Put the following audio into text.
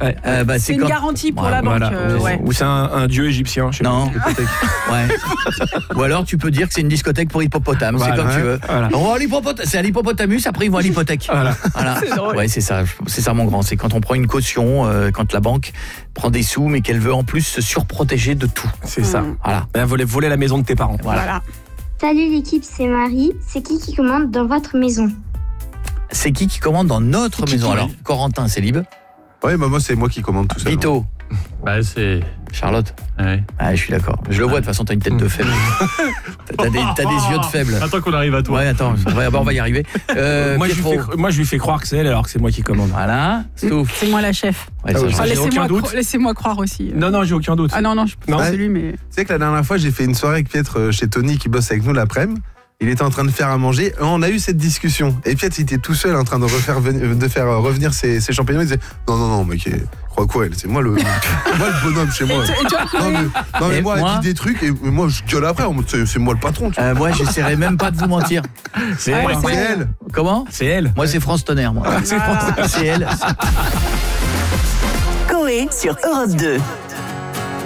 Ouais. C'est une garantie pour la banque. Ouais. Ou c'est un dieu égyptien. Je sais Non. pas. Ouais. Ou alors tu peux dire que c'est une discothèque pour hippopotames, c'est comme tu veux. Voilà. On va à c'est à l'hippopotamus, après ils vont à l'hypothèque. Voilà. C'est drôle. Ouais, c'est ça mon grand, c'est quand on prend une caution, quand la banque prend des sous mais qu'elle veut en plus se surprotéger de tout. C'est ça. Voilà. Voler la maison de tes parents. Voilà. Salut l'équipe, c'est Marie. C'est qui commande dans votre maison? C'est qui commande dans notre maison? Alors, Corentin, c'est Lib. Ouais, moi c'est moi qui commande tout ça. Vito. C'est Charlotte. Ouais. Ah, je suis d'accord. Je le vois, de toute façon, t'as une tête de faible. T'as des yeux de faible. Attends qu'on arrive à toi. Ouais, attends, on va y arriver. Moi, je lui fais croire que c'est elle alors que c'est moi qui commande. Voilà. Stouff. C'est moi la chef. Ouais, ça, j'ai aucun doute. Laissez-moi croire aussi. Non, j'ai aucun doute. Ah non, je pense que c'est lui, mais... Tu sais que la dernière fois, j'ai fait une soirée avec Pietre chez Tony qui bosse avec nous l'après-midi. Il était en train de faire à manger. On a eu cette discussion. Et Pietre, il était tout seul en train de faire revenir ses champignons. Il disait non, mec, crois quoi, c'est moi le bonhomme chez moi. Non mais moi, elle dit des trucs et moi je gueule après. C'est moi le patron. Moi, j'essaierai même pas de vous mentir. C'est elle. Comment? C'est elle. Moi, c'est France Tonnerre. Moi. C'est elle. Coé sur Europe 2.